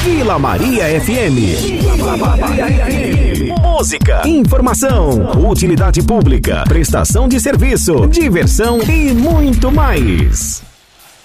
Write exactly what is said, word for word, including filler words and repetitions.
Vila Maria F M. Vila Maria F M. Música, informação, utilidade pública, prestação de serviço, diversão e muito mais.